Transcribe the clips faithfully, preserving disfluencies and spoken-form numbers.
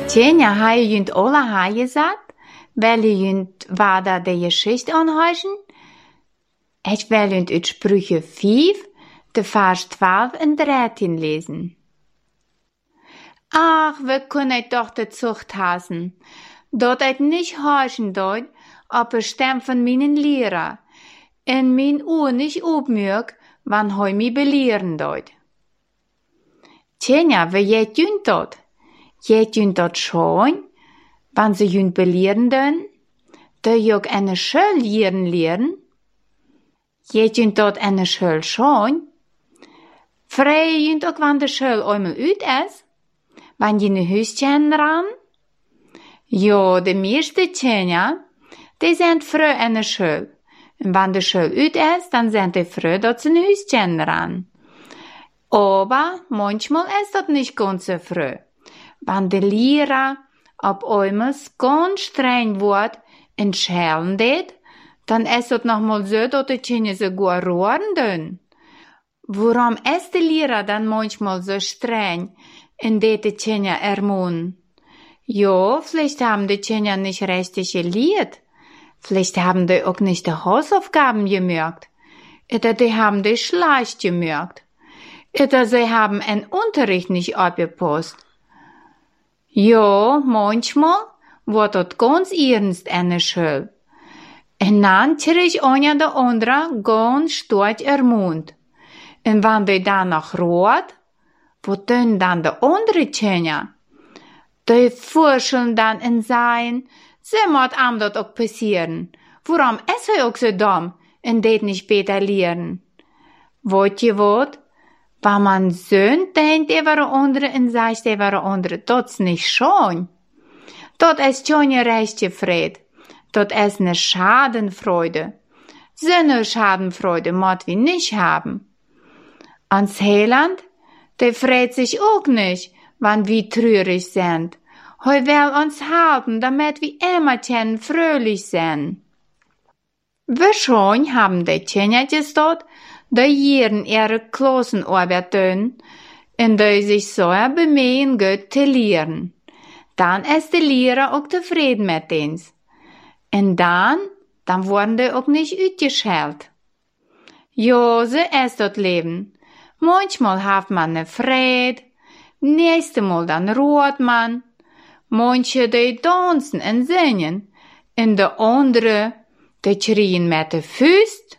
Tjenja, har je junt alle haar gesagt, weil je junt wada de Geschichte anheuschen? Ich will junt uit Sprüche vijf, de Vers twaalf en dertien lesen. Ach, we kunnen doch de Zucht hasen, dat ik nicht horchen dort, op de stem van mijn leraar, en mijn oor nicht opmerk, wann hij mi belehren dort. Tjenja, we jet junt dat? Jet junt dat schon, wann ze junt belehren den? De jok ene schul leren leren? Jet junt dat ene schul schon? Vrij junt ook wann de schul eenmaal uit is? Wann je ne huisjen ran? Jo, de meeste tjenja, die sind früh in der Schule. Und wenn die Schule uit ist, dann sind die früh dort zu ne huisjen ran. Aber manchmal ist das nicht ganz so früh. Wenn der Lehrer ab einmal ganz streng wird und schellen det, dann ist das nochmal so, dass die Tjenja sogar rohren dün. Warum ist der Lehrer dann manchmal so streng und det die Tjenja ermahnen? Jo, vielleicht haben die Tjenja nicht richtig gelehrt. Vielleicht haben die auch nicht die Hausaufgaben gemerkt. Oder die haben die schlecht gemerkt. Oder sie haben einen Unterricht nicht abgepasst. Jo, manchmal wird das ganz ernst in der Schule. Und dann kriegt einer der andere ganz stark ermahnt. Und wenn die danach rot, wo tun dann die andere Tjenja? Die forschen dann in sein, so moet am dat ook passieren. Waarom is hij ook so dumm en deed nicht später lernen? Weet je wat? Wenn man so denkt über de andere en sagt über de andere, dat's nicht schon. Dat is schon je rechte Fried. Dat is ne Schadenfreude. So ne Schadenfreude moet wir nicht haben. Ans Heiland, der freut sich auch nicht, wann wir traurig sind. Hij will uns helfen, damit wir immerhin fröhlich sind. Wahrscheinlich haben die Tjenja dort, die jeden ihre Klassenarbeit tun, und die sich so bemühen, gut zu lernen. Dann ist der Lehrer auch zufrieden mit uns. Und dann, dann wurden die auch nicht ausgeschält. Ja, so ist das Leben. Manchmal hat man ne Freude, nächste Mal dann ruht man. Manche, die tanzen und singen, und de andere, die schrien mit de Füßen.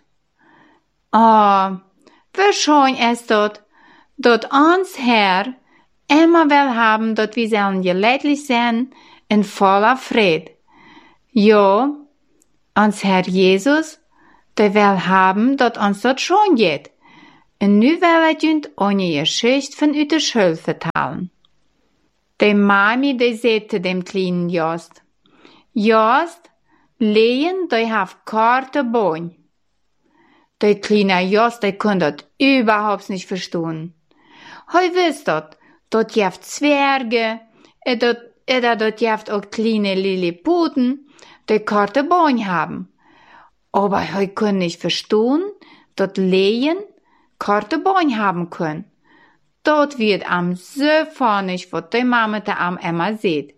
Ah, wahrscheinlich ist das, dass uns Herr immer will haben, dass wir sollen gelädlich sein und voller Fried. Ja, uns Herr Jesus, der will haben, dass uns das schon geht. Und nu will ich uns eine Geschichte von der Schule vertellen. Die Mami, die sagte dem kleinen Jost, Jost, Lehen, die hat karte Beine. Der kleine Jost, der konnte das überhaupt nicht verstehen. Hij wist dat, dat je hebt Zwerge, en dat, en dat je hebt auch kleine Lilliputen, die karte Beine haben. Aber hij kon nicht verstehen, dat Lehen karte Beine haben können. Dat wird am so funnig, wat die Mama da am immer sieht.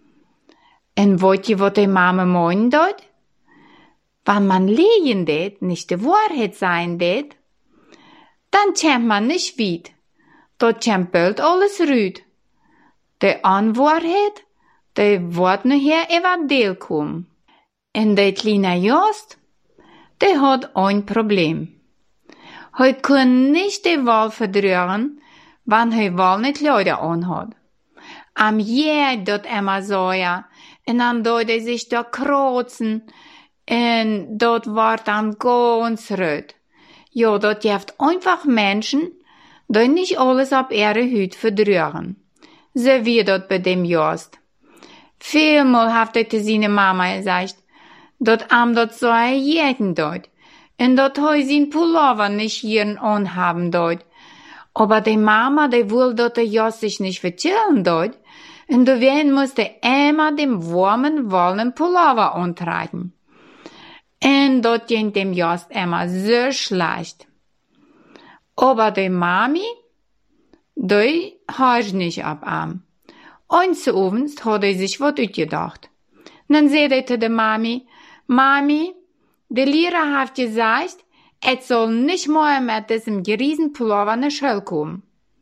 En weet je wat die Mama meint dort? Wenn man lehen det, nicht die Wahrheit sein det, dann kämmt man nicht weit. Dort kämmt bald alles rüd. Die Unwahrheit, die wird nachher über Deel kommen. En der kleine Jost, der hat ein Problem. Er kann nicht die Wahl verdrücken, wann hij wel niet Kleider anhat. Am je dat immer so ja, en dan doet hij sich da krotzen, en dat wordt dan ganz rot. Ja, dat heeft einfach Menschen, die nicht alles auf ihre Hüt verdrücken. So wie dat bei dem Jost. Vielmal hat er zu seiner Mama gesagt, dat am dat so er jeden dort, en dat hij sein Pullover nicht hier anhaben dort. Aber die Mama, die will, dass der Jost sich nicht verchillen dort, und deswegen musste immer den warmen, wollenen Pullover antragen. Und dort ging dem Jost immer so schlecht. Aber die Mami, die hört nicht ab ihm. Eins abends hat er sich wat uitgedacht. Dann sagt er zu der Mami, Mami, der Lehrer hat gesagt, es soll nicht mehr mit diesem geriesen Pullover in die Schule kommen.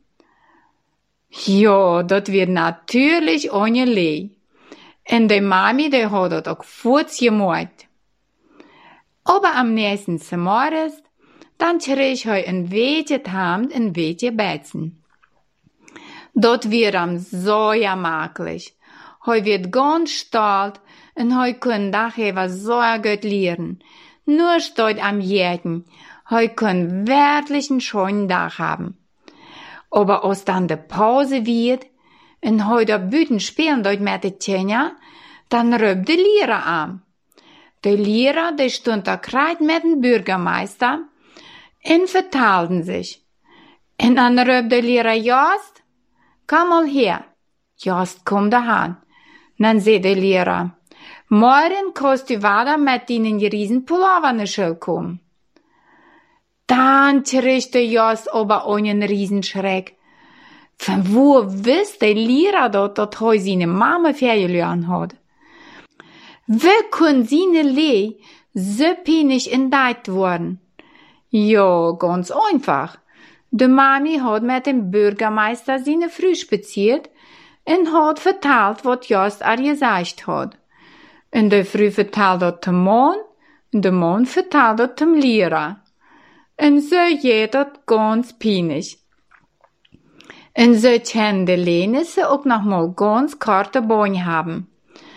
Ja, das wird natürlich ohne Lei. Und die Mami, die hat das auch kurz gemacht. Aber am nächsten Morgen, dann krieg er ein wenig Hand und ein wenig Betzen. Dort wird ihm so makelig. Er wird ganz stolz und er kann nachher so gut lernen. Nur steht am Jäten. Er kann wirklich einen schönen Tag haben. Aber als dann die Pause wird und er da büten spielen dort mit den Tjenja, dann rübt der Lehrer an. Der Lehrer, der stund da kreit mit dem Bürgermeister und vertalten sich. Und dann rübt der Lehrer, Jost, komm mal her. Jost kommt daheim. Dann sagt der Lehrer, morgen kannst du weiter mit deinen riesen Pullover in die Schule kommen. Dann kriegt der Jost aber einen Riesenschreck. Von wo wisst der Lehrer dort, dass er seine Mama verloren hat? Wie kann seine Lehre so peinlich entdeckt worden? Ja, ganz einfach. Die Mami hat mit dem Bürgermeister seine Früh spaziert und hat vertalt, was Jost er gesagt hat. Und der Früh vertalt hat dem Mann, und der Mann vertalt hat dem Lehrer. Und so geht das ganz peinlich. Und so können die Lehnisse auch noch mal ganz kurze Beine haben.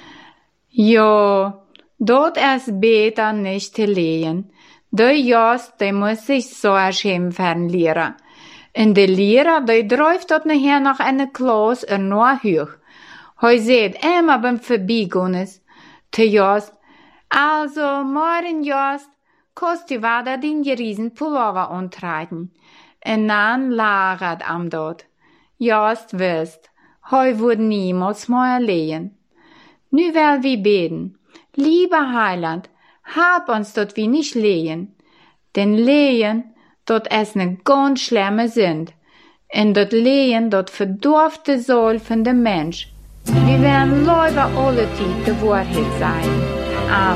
Ja, dort ist besser nicht zu lehen. Der Jost, der muss sich so erschämen für den Lehrer. Und der Lehrer, der dräuft dort nachher noch eine Klasse und nur hoch. Er sieht immer beim Vorbeigehen zu Jost, also, morgen Jost, kannst du weiter den riesen Pullover antreten. Und dann lagert am dort. Jost wisst, er wird niemals mehr lehen. Nu will wir beten. Lieber Heiland, hab uns dort wie nicht lehen. Denn lehen, dort ist ne ganz schlimme Sünd. Und dort lehen, dort verdorfte Soul von dem Mensch. Wir werden leider alle die Wahrheit sein. Amen.